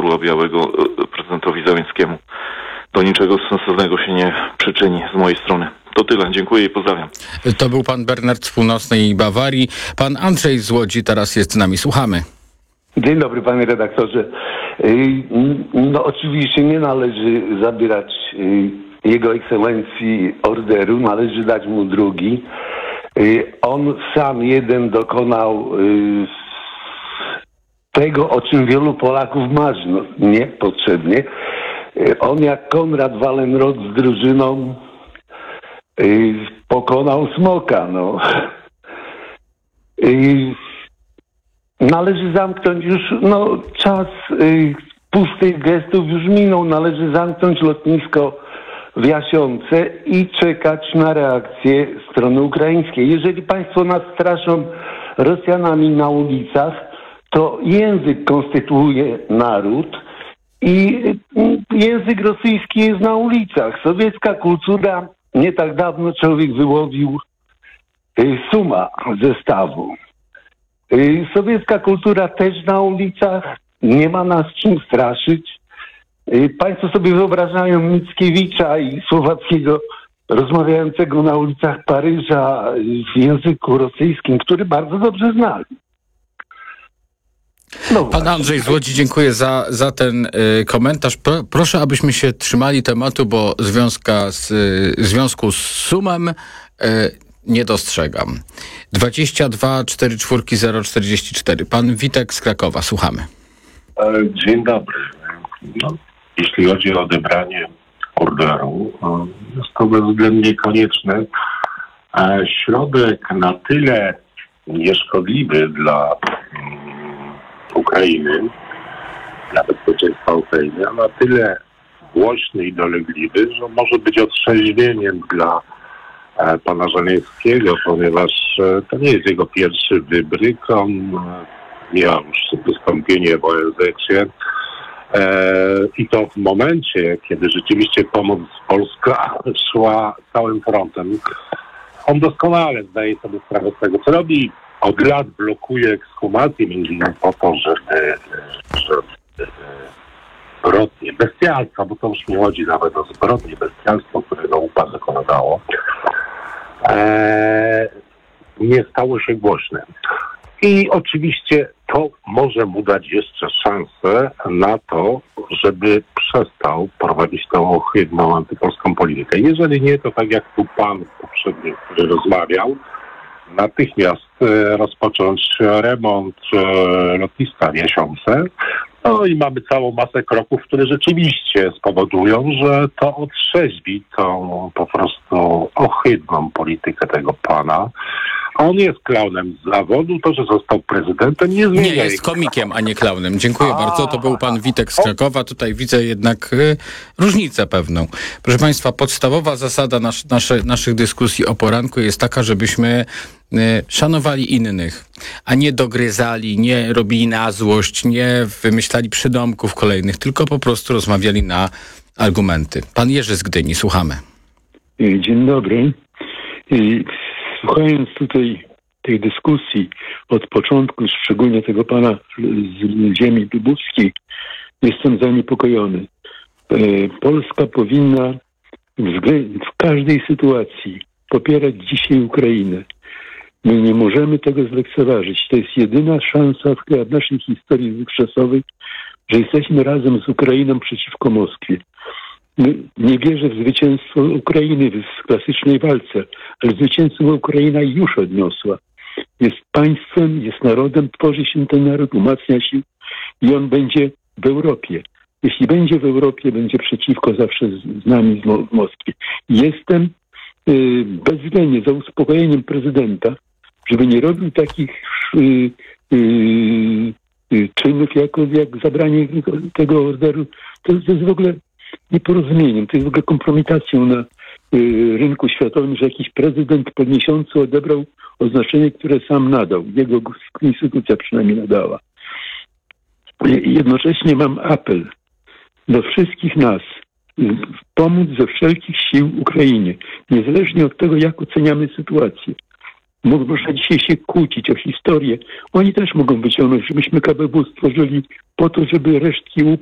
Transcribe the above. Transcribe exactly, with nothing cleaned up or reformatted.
Orła Białego prezydentowi Załęckiemu do niczego sensownego się nie przyczyni z mojej strony. To tyle. Dziękuję i pozdrawiam. To był pan Bernard z północnej Bawarii. Pan Andrzej z Łodzi teraz jest z nami. Słuchamy. Dzień dobry, panie redaktorze. No oczywiście nie należy zabierać jego ekscelencji orderu, należy dać mu drugi. On sam jeden dokonał tego, o czym wielu Polaków marzy, no, niepotrzebnie. On jak Konrad Wallenrod z drużyną pokonał smoka, no. Należy zamknąć już, no czas pustych gestów już minął, należy zamknąć lotnisko w Jasionce i czekać na reakcję strony ukraińskiej. Jeżeli państwo nas straszą Rosjanami na ulicach, to język konstytuuje naród i język rosyjski jest na ulicach. Sowiecka kultura, nie tak dawno człowiek wyłowił suma zestawu. Sowiecka kultura też na ulicach, nie ma nas czym straszyć. Państwo sobie wyobrażają Mickiewicza i Słowackiego rozmawiającego na ulicach Paryża w języku rosyjskim, który bardzo dobrze znali. No Pan Andrzej z Łodzi, dziękuję za, za ten y, komentarz. Pro, proszę, abyśmy się trzymali tematu, bo związka z, y, związku z sumem y, nie dostrzegam. dwadzieścia dwa czterdzieści cztery zero czterdzieści cztery. Pan Witek z Krakowa, słuchamy. Dzień dobry. No, jeśli chodzi o odebranie orderu, jest to bezwzględnie konieczne. Środek na tyle nieszkodliwy dla Ukrainy, dla bezpieczeństwa Ukrainy, a na tyle głośny i dolegliwy, że może być otrzeźwieniem dla e, pana Żeleńskiego, ponieważ e, to nie jest jego pierwszy wybryk. On e, miał już wystąpienie w O N Z-cie e, i to w momencie, kiedy rzeczywiście pomoc Polska szła całym frontem. On doskonale zdaje sobie sprawę z tego, co robi. Od lat blokuje ekshumację, między innymi po to, żeby, żeby zbrodnie, bestialstwo, bo to już nie chodzi nawet o zbrodnie, bestialstwo, którego U P A zakonało, e, nie stało się głośne. I oczywiście to może mu dać jeszcze szansę na to, żeby przestał prowadzić tą ohydną antypolską politykę. Jeżeli nie, to tak jak tu pan poprzedni, który rozmawiał, natychmiast e, rozpocząć remont e, lotniska w Jasionce. No i mamy całą masę kroków, które rzeczywiście spowodują, że to otrzeźwi tą po prostu ohydną politykę tego pana. On jest klaunem z zawodu, to, że został prezydentem, nie zmienia. Nie, jest komikiem, a nie klaunem. Dziękuję a, bardzo. To był pan Witek z Krakowa. Tutaj widzę jednak y, różnicę pewną. Proszę państwa, podstawowa zasada nas, nasze, naszych dyskusji o poranku jest taka, żebyśmy y, szanowali innych, a nie dogryzali, nie robili na złość, nie wymyślali przydomków kolejnych, tylko po prostu rozmawiali na argumenty. Pan Jerzy z Gdyni, słuchamy. Dzień dobry. Słuchając tutaj tej dyskusji od początku, szczególnie tego pana z ziemi lubuskiej, jestem zaniepokojony. Polska powinna w każdej sytuacji popierać dzisiaj Ukrainę. My nie możemy tego zlekceważyć. To jest jedyna szansa w naszej historii dotychczasowej, że jesteśmy razem z Ukrainą przeciwko Moskwie. Nie wierzę w zwycięstwo Ukrainy w klasycznej walce, ale zwycięstwo Ukraina już odniosła. Jest państwem, jest narodem, tworzy się ten naród, umacnia się i on będzie w Europie. Jeśli będzie w Europie, będzie przeciwko zawsze z, z nami z Mo- w Moskwie. Jestem y, bezwzględnie za uspokojeniem prezydenta, żeby nie robił takich y, y, y, czynów jak, jak zabranie tego orderu. To, to jest w ogóle nieporozumieniem, to jest w ogóle kompromitacją na y, rynku światowym, że jakiś prezydent po miesiącu odebrał oznaczenie, które sam nadał. Jego konstytucja przynajmniej nadała. Jednocześnie mam apel do wszystkich nas, y, pomóc ze wszelkich sił Ukrainie, niezależnie od tego, jak oceniamy sytuację. Można dzisiaj się kłócić o historię. Oni też mogą wyciągnąć, żebyśmy K B W stworzyli po to, żeby resztki